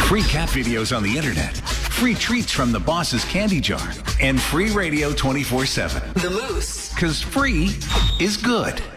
Free cat videos on the internet, free treats from the boss's candy jar, and free radio 24/7. The Moose. Because free is good.